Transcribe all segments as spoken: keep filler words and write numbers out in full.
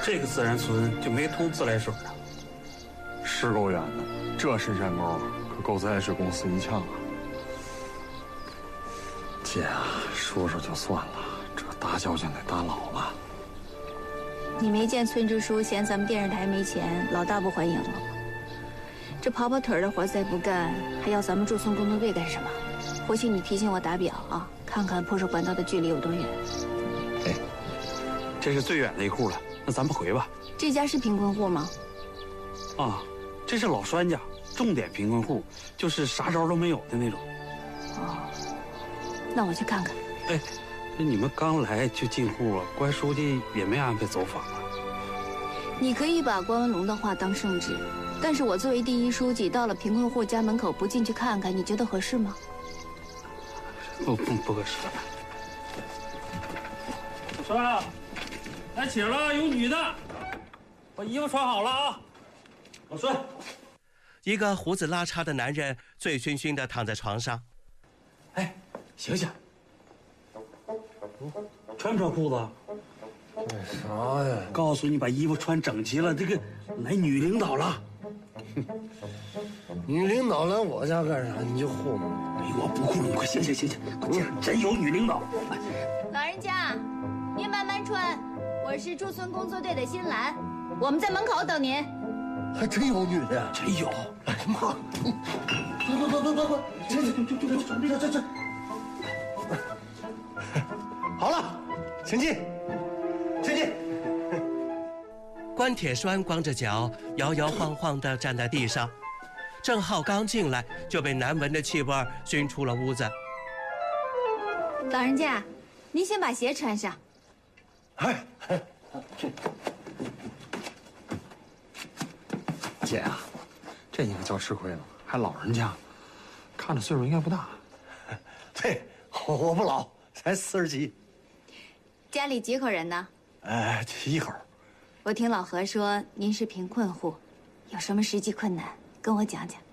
这个自然村就没通自来水了。 是够远的，这深山沟可够自来水公司一呛啊！姐啊，说说就算了，这大交情得大老了。 你没见村支书嫌咱们电视台没钱，老大不欢迎了吗？这跑跑腿的活再不干，还要咱们驻村工作队干什么？回去你提醒我打表啊，看看破受管道的距离有多远。 哎，这是最远的一户了，那咱们回吧。 这家是贫困户吗？ 啊，这是老栓家，重点贫困户，就是啥招都没有的那种。 哦，那我去看看。 哎，这你们刚来就进户啊？关书记也没安排走访啊？ 你可以把关文龙的话当圣旨，但是我作为第一书记，到了贫困户家门口不进去看看，你觉得合适吗？ 不不不合适。栓，来起了，有女的，把衣服穿好了啊。老栓， 一个胡子拉碴的男人醉醺醺地躺在床上。 哎，醒醒！穿不穿裤子？ 干啥呀？ 告诉你，把衣服穿整齐了。这个来女领导了。 女领导来我家干啥？你就糊弄我？ 哎呦，我不糊弄，快醒醒醒醒！快进来，真有女领导。 老人家，您慢慢穿。我是驻村工作队的新兰，我们在门口等您。 还真有女的， 真有！ 哎呀妈！不不不不不不，这这这这这这这，好了，请进，请进。 关铁栓光着脚，摇摇晃晃地站在地上。郑浩刚进来，就被难闻的气味熏出了屋子。 老人家，您先把鞋穿上。 哎，姐啊，这应该叫吃亏了，还老人家，看着岁数应该不大。对，我不老，才四十几。 家里几口人呢？ 哎，一口。 我听老何说您是贫困户，有什么实际困难跟我讲讲。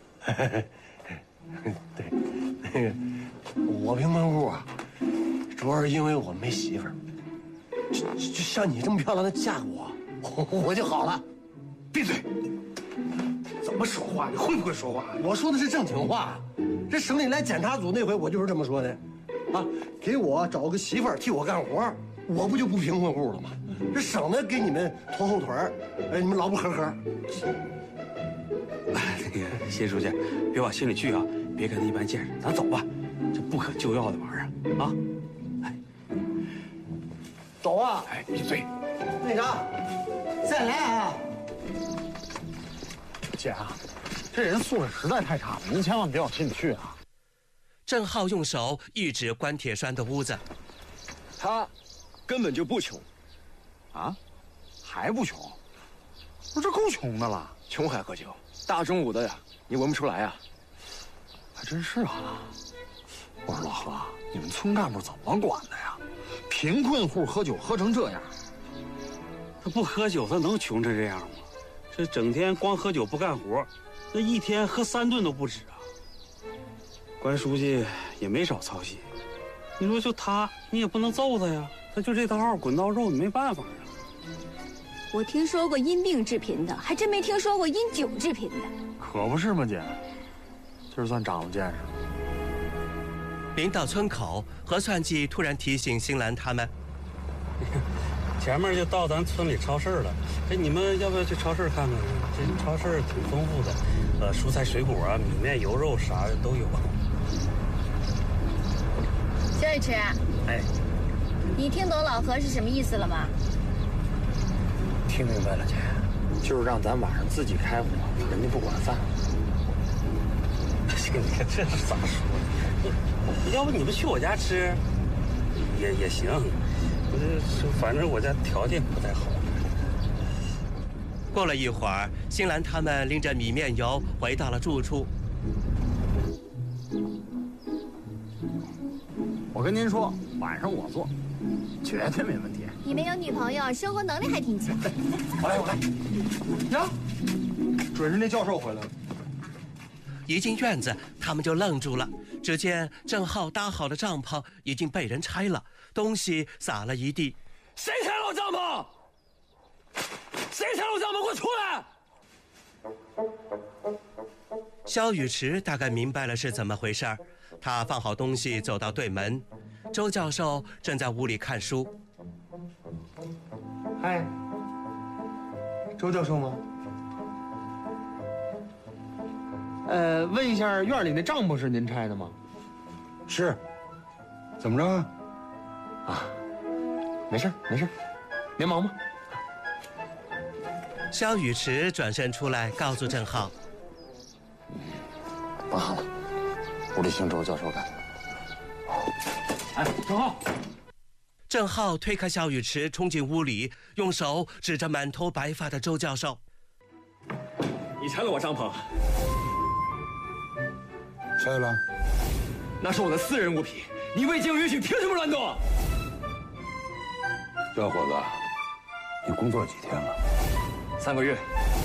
对，那个我贫困户啊，主要是因为我没媳妇儿。就就像你这么漂亮的嫁给我，我我就好了。 闭嘴！怎么说话？你会不会说话？ 我说的是正经话。这省里来检查组那回，我就是这么说的，啊，给我找个媳妇儿替我干活，我不就不贫困户了吗？这省得给你们拖后腿儿，哎，你们老不呵呵。 哎，那个谢书记，别往心里去啊，别跟他一般见识，咱走吧，这不可救药的玩意儿啊！哎， 走啊！ 哎，闭嘴！ 那啥，再来啊！姐啊，这人素质实在太差了，您千万别往心里去啊！ 郑浩用手一指关铁栓的屋子， 他根本就不穷， 啊，还不穷？不是够穷的了？ 穷还喝酒，大中午的呀，你闻不出来呀？ 还真是啊！我说老何，你们村干部怎么管的呀？贫困户喝酒喝成这样， 他不喝酒，他能穷成这样吗？这整天光喝酒不干活，那一天喝三顿都不止啊！关书记也没少操心，你说就他，你也不能揍他呀，他就这套滚刀肉，你没办法啊。 我听说过因病致贫的，还真没听说过因酒致贫的。 可不是吗，姐？今儿算长了见识了。 临到村口，核算计突然提醒新兰他们， 前面就到咱村里超市了，这你们要不要去超市看看？这超市挺丰富的，呃，蔬菜水果啊，米面油肉啥的都有。 小雨池， 哎， 你听懂老何是什么意思了吗？ 听明白了，姐，就是让咱晚上自己开火，人家不管饭。 你看这是咋说的？要不你们去我家吃，也也行。这反正我家条件不太好。 过了一会儿，新兰他们拎着米面油回到了住处。 我跟您说，晚上我做，绝对没问题。 你没有女朋友，生活能力还挺强。 我来，我来。呀，准是那教授回来了。 一进院子，他们就愣住了。只见郑浩搭好的帐篷已经被人拆了，东西撒了一地。 谁拆了我帐篷？ 谁上楼上门？给我出来！ 萧雨池大概明白了是怎么回事儿，他放好东西走到对门，周教授正在屋里看书。 嗨，周教授吗？呃，问一下，院里那帐篷是您拆的吗？ 是。怎么着？ 啊，没事没事，您忙吧。 萧雨池转身出来，告诉郑浩：“ 办好了，我得请周教授干。” 哎，郑浩！ 郑浩推开萧雨池，冲进屋里，用手指着满头白发的周教授：“ 你拆了我帐篷？ 拆了？ 那是我的私人物品。”你未经允许，凭什么乱动？ 小伙子，你工作几天了？ 三个月。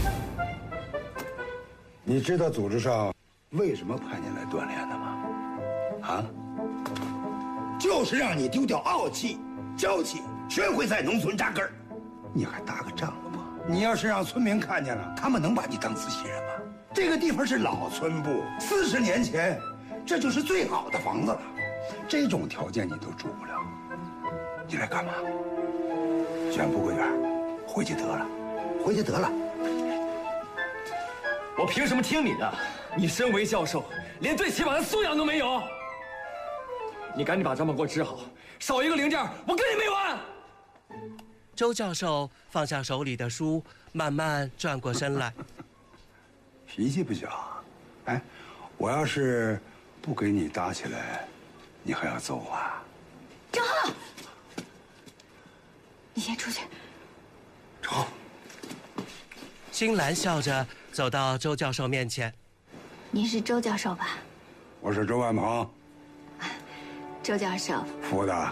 你知道组织上为什么派你来锻炼的吗？啊？就是让你丢掉傲气、娇气，学会在农村扎根儿。你还搭个帐篷？你要是让村民看见了，他们能把你当自己人吗？这个地方是老村部，四十年前，这就是最好的房子了。这种条件你都住不了，你来干嘛？卷不过远，回去得了，回去得了。 我凭什么听你的？你身为教授，连最起码的素养都没有。你赶紧把帐篷给我支好，少一个零件，我跟你没完！ 周教授放下手里的书，慢慢转过身来。 脾气不小，哎，我要是不给你搭起来。你还要走啊？ 郑浩，你先出去。 走。 新兰笑着走到周教授面前：“ 您是周教授吧？”“ 我是周万鹏。”“ 周教授。”“ 服的。”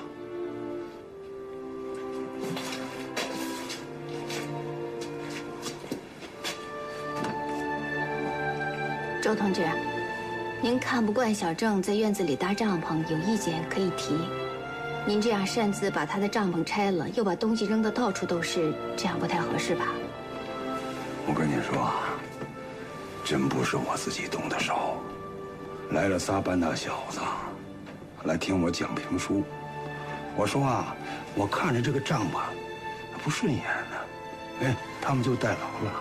周同志。您看不惯小郑在院子里搭帐篷，有意见可以提。您这样擅自把他的帐篷拆了，又把东西扔得到处都是，这样不太合适吧？ 我跟你说啊，真不是我自己动的手，来了仨半大小子，来听我讲评书。我说啊，我看着这个帐篷不顺眼呢，哎，他们就代劳了，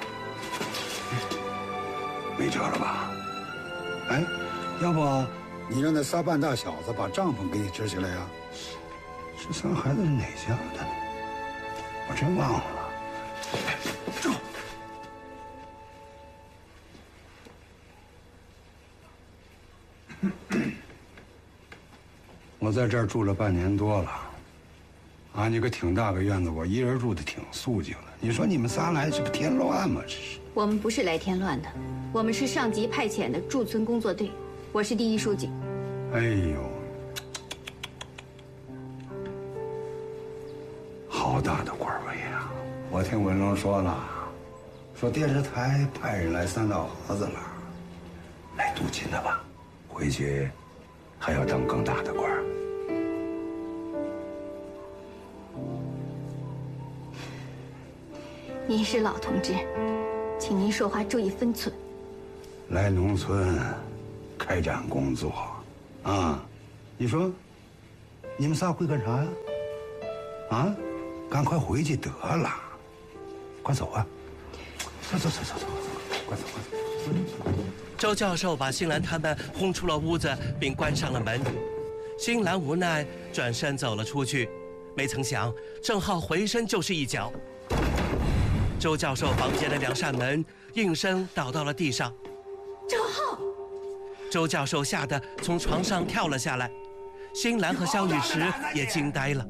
没辙了吧？哎。要不，你让那仨半大小子把帐篷给你支起来呀？这仨孩子是哪家的？我真忘了。走。我在这儿住了半年多了，啊，你个挺大个院子，我一人住的挺肃静的。你说你们仨来，这不添乱吗？这是。 我们不是来添乱的，我们是上级派遣的驻村工作队。我是第一书记。 哎呦，好大的官位呀！我听文龙说了，说电视台派人来三道河子了，来镀金的吧？回去还要当更大的官。 您是老同志，请您说话注意分寸。 来农村开展工作，啊，你说你们仨会干啥呀？啊，赶快回去得了，快走啊！走走走走走，快走快走！ 周教授把新兰他们轰出了屋子，并关上了门。新兰无奈转身走了出去，没曾想郑浩回身就是一脚。周教授房间的两扇门应声倒到了地上。 郑浩！ 周教授吓得从床上跳了下来，新兰和萧雨池也惊呆了。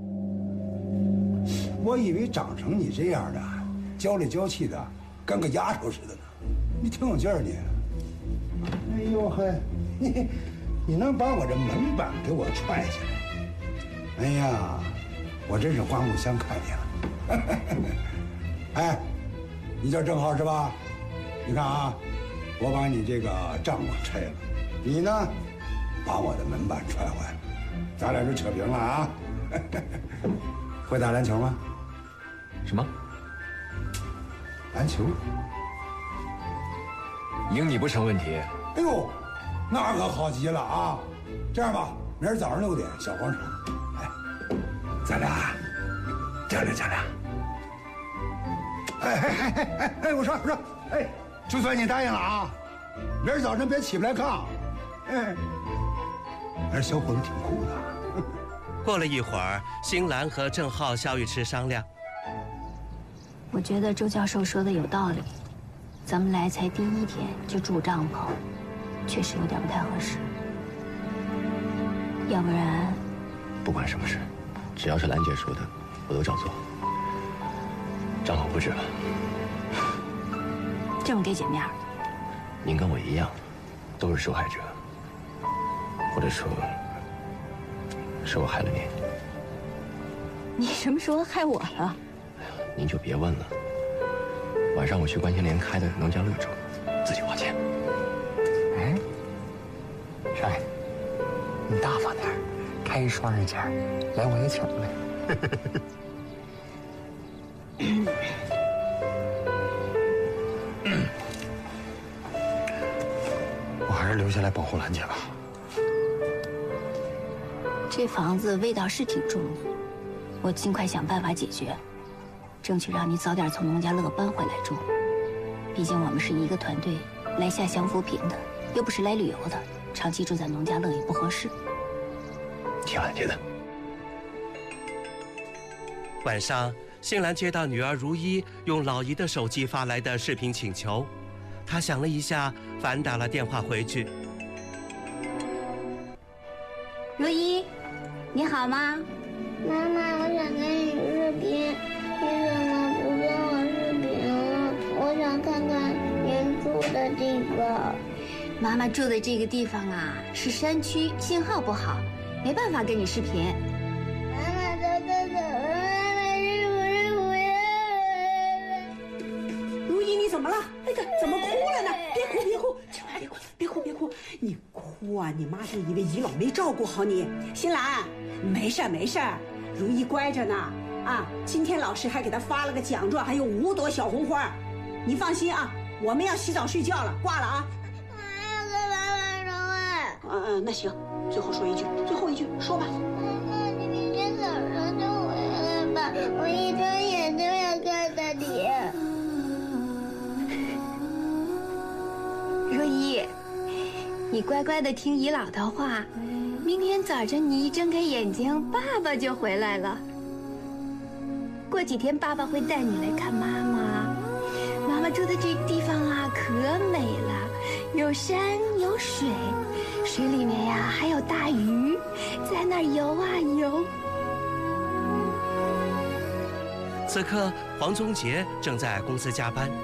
我以为长成你这样的，娇里娇气的，跟个丫头似的呢。你挺有劲儿你。哎呦嘿，你你能把我这门板给我踹下来？哎呀，我真是刮目相看你了。哎，你叫郑浩是吧？你看啊，我把你这个帐篷拆了，你呢，把我的门板踹坏了，咱俩就扯平了啊。会打篮球吗？ 什么？ 篮球。 赢你不成问题。 哎呦，那可好极了啊！这样吧，明儿早上六点小广场，哎，咱俩较量较量。哎哎哎哎哎哎，我说我说，哎，就算你答应了啊，明儿早晨别起不来炕。哎，那小伙子挺酷的。 过了一会儿，新兰和郑浩、肖玉池商量， 我觉得周教授说的有道理，咱们来才第一天就住帐篷，确实有点不太合适。要不然， 不管什么事，只要是兰姐说的，我都照做。账好布置了。 这么给姐面儿？ 您跟我一样，都是受害者，或者说，是我害了您。 你什么时候害我了？ 您就别问了。晚上我去关心莲开的农家乐住，自己花钱。 哎，帅，你大方点，开一双人间，来我也请来。我还是留下来保护兰姐吧。 这房子味道是挺重的，我尽快想办法解决，争取让你早点从农家乐搬回来住。毕竟我们是一个团队，来下乡扶贫的，又不是来旅游的，长期住在农家乐也不合适。 听兰姐的。 晚上，新兰接到女儿如一用老姨的手机发来的视频请求，她想了一下，反打了电话回去。 如一，你好吗？ 妈妈，我想跟你视频，你怎么不跟我视频了？我想看看您住的地方。 妈妈住的这个地方啊，是山区，信号不好，没办法跟你视频。 妈妈，走走走，妈妈是不是不要？ 如一，你怎么了？哎呀，怎么哭了呢？别哭，别哭，千万别哭，别哭，别哭！你哭啊，你妈就以为姨老没照顾好你。新兰，没事没事，如一乖着呢。啊，今天老师还给她发了个奖状，还有五朵小红花。你放心啊，我们要洗澡睡觉了，挂了啊。 我要跟妈妈说话。 嗯嗯，那行，最后说一句，最后一句说吧。 妈妈，你明天早上就回来吧，我一睁眼就要看到你。 如一，你乖乖的听姨姥的话，明天早晨你一睁开眼睛，爸爸就回来了。过几天爸爸会带你来看妈妈。妈妈住的这个地方啊，可美了，有山有水，水里面呀还有大鱼，在那儿游啊游。 此刻，黄宗杰正在公司加班。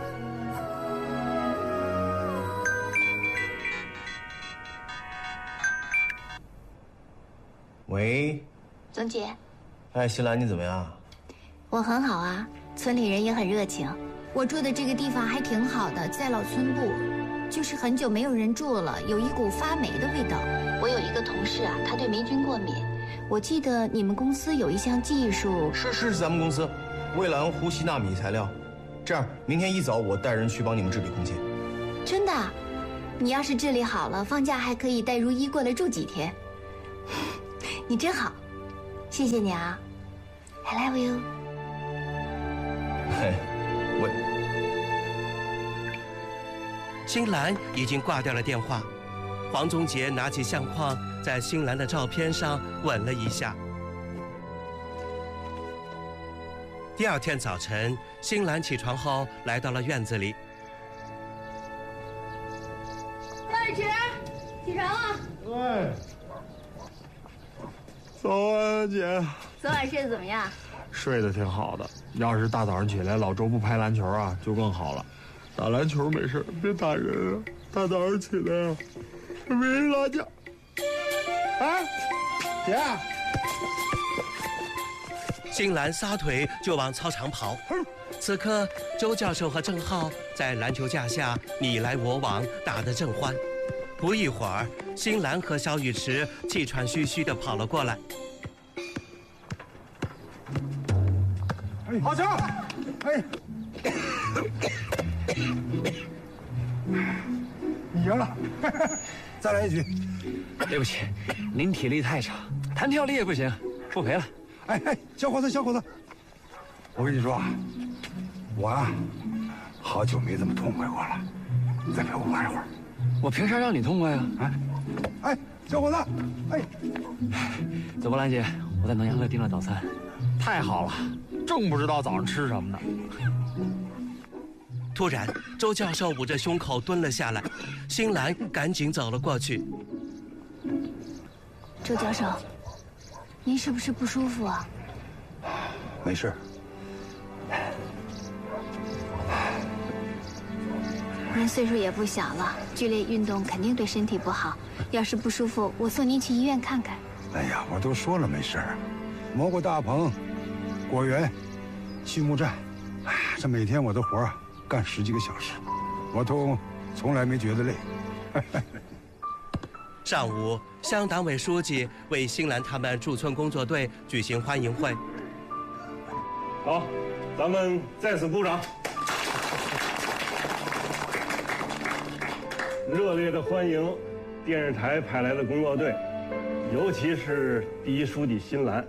喂， 宗杰， 哎，新兰，你怎么样？ 我很好啊，村里人也很热情。我住的这个地方还挺好的，在老村部，就是很久没有人住了，有一股发霉的味道。我有一个同事啊，他对霉菌过敏。我记得你们公司有一项技术， 是是是咱们公司，蔚蓝呼吸纳米材料。这样，明天一早我带人去帮你们治理空气。 真的？你要是治理好了，放假还可以带如一过来住几天。你真好，谢谢你啊 ，I love you。 嘿，我。 新兰已经挂掉了电话，黄宗杰拿起相框，在新兰的照片上吻了一下。第二天早晨，新兰起床后来到了院子里。 二池，起床了。 哎。早安，姐。 昨晚睡得怎么样？ 睡得挺好的。要是大早上起来老周不拍篮球啊，就更好了。打篮球没事，别打人啊！大早上起来啊，没人拉架。哎，姐。 新兰撒腿就往操场跑。此刻，周教授和郑浩在篮球架下你来我往，打得正欢。不一会儿，新兰和肖雨池气喘吁吁地跑了过来。 好球！哎， 你赢了，再来一局。 对不起，您体力太差，弹跳力也不行，不赔了。 哎哎，小伙子，小伙子，我跟你说啊，我啊，好久没这么痛快过了，你再陪我玩一会儿。 我凭啥让你痛快啊？ 啊，哎，小伙子，哎， 走吧，兰姐，我在能阳乐订了早餐。 太好了，正不知道早上吃什么呢。 突然，周教授捂着胸口蹲了下来，新兰赶紧走了过去。 周教授，您是不是不舒服啊？ 没事。 您岁数也不小了，剧烈运动肯定对身体不好。要是不舒服，我送您去医院看看。 哎呀，我都说了没事儿。蘑菇大棚、果园、畜牧站，哎呀，这每天我的活儿干十几个小时，我都从来没觉得累。 上午，乡党委书记为新兰他们驻村工作队举行欢迎会。 好，咱们再次鼓掌。热烈的欢迎电视台派来的工作队，尤其是第一书记新兰。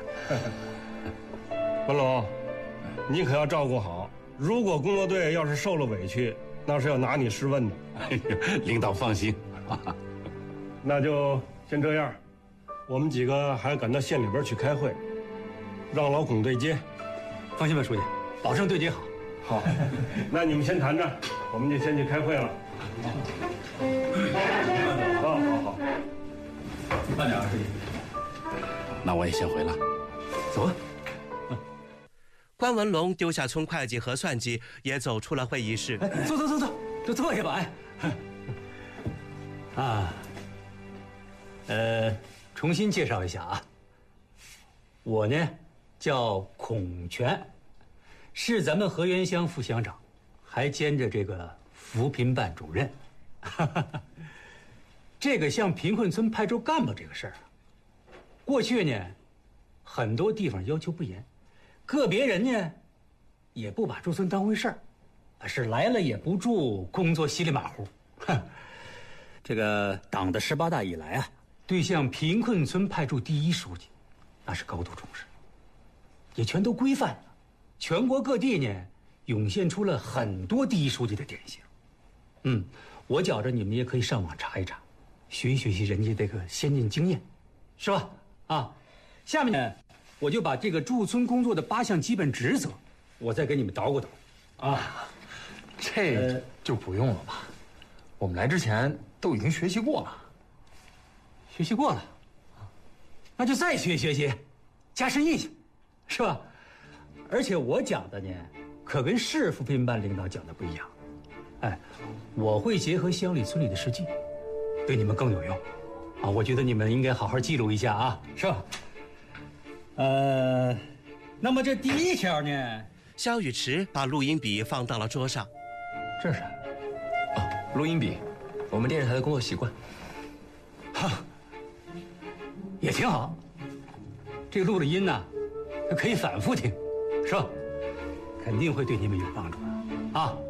文龙，你可要照顾好。如果工作队要是受了委屈，那是要拿你试问的。 哎呀，领导放心。 那就先这样，我们几个还要赶到县里边去开会，让老孔对接。 放心吧，书记，保证对接好。 好，那你们先谈着，我们就先去开会了。好好好， 慢点啊，书记。 那我也先回了。 走吧。 关文龙丢下村会计和算计，也走出了会议室。 哎，坐坐坐坐，就坐下吧。哎，啊，呃，重新介绍一下啊，我呢叫孔全，是咱们河源乡副乡长，还兼着这个扶贫办主任。这个向贫困村派出干部这个事儿啊，过去呢，很多地方要求不严。个别人呢，也不把驻村当回事儿，是来了也不住，工作稀里马虎。哼，这个党的十八大以来啊，对向贫困村派驻第一书记，那是高度重视，也全都规范了。全国各地呢，涌现出了很多第一书记的典型。嗯，我觉着你们也可以上网查一查，学习学习人家这个先进经验，是吧？啊，下面呢。我就把这个驻村工作的八项基本职责，我再给你们捣鼓捣鼓，啊， 这就不用了吧？我们来之前都已经学习过了。 学习过了，那就再学学习，加深印象，是吧？而且我讲的呢，可跟市扶贫办领导讲的不一样。哎，我会结合乡里村里的实际，对你们更有用。啊，我觉得你们应该好好记录一下啊，是吧？呃，那么这第一条呢？ 肖雨池把录音笔放到了桌上。 这是？ 哦，录音笔，我们电视台的工作习惯。 哈，也挺好。这个录的音呢，可以反复听，是吧？肯定会对你们有帮助的啊。